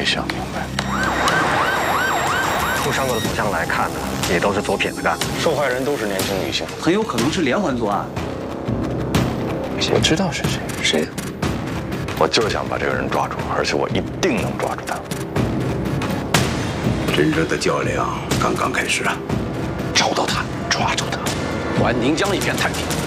没想明白。 从伤口的走向来看呢，也都是左撇子干的。 受害人都是年轻女性， 很有可能是连环作案。 我知道是谁， 谁？ 我就是想把这个人抓住，而且我一定能抓住他。 真正的较量刚刚开始啊！ 找到他，抓住他，还宁江一片太平。